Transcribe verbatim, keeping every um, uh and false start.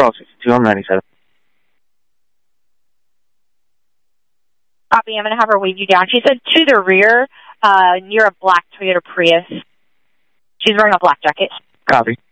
Charles sixty-two, I'm ninety-seven. Copy, I'm going to have her wave you down. She said to the rear, uh, near a black Toyota Prius. She's wearing a black jacket. Copy.